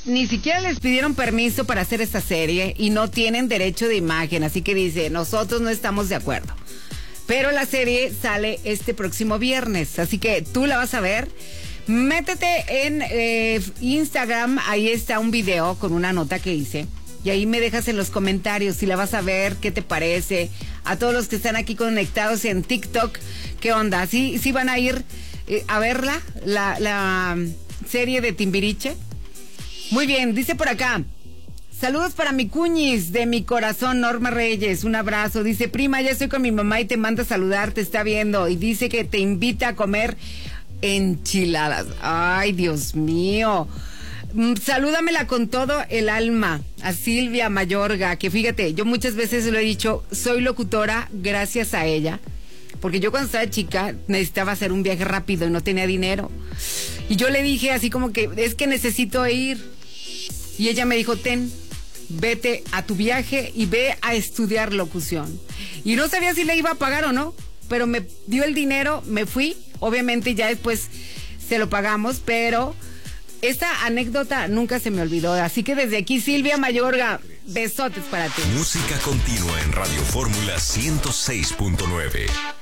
ni siquiera les pidieron permiso para hacer esta serie y no tienen derecho de imagen, así que dice, nosotros no estamos de acuerdo. Pero la serie sale este próximo viernes, así que tú la vas a ver. Métete en Instagram, ahí está un video con una nota que hice. Y ahí me dejas en los comentarios si la vas a ver, qué te parece. A todos los que están aquí conectados en TikTok, ¿qué onda? ¿Sí van a ir a verla, la serie de Timbiriche? Muy bien, dice por acá. Saludos para mi cuñis de mi corazón, Norma Reyes, un abrazo. Dice, prima, ya estoy con mi mamá y te manda a saludar, te está viendo. Y dice que te invita a comer enchiladas. Ay, Dios mío. Salúdamela con todo el alma a Silvia Mayorga, que fíjate, yo muchas veces lo he dicho, soy locutora gracias a ella. Porque yo cuando estaba chica necesitaba hacer un viaje rápido y no tenía dinero. Y yo le dije así como que, es que necesito ir. Y ella me dijo, vete a tu viaje y ve a estudiar locución. Y no sabía si le iba a pagar o no, pero me dio el dinero, me fui. Obviamente ya después se lo pagamos, pero esta anécdota nunca se me olvidó. Así que desde aquí, Silvia Mayorga, besotes para ti. Música continua en Radio Fórmula 106.9.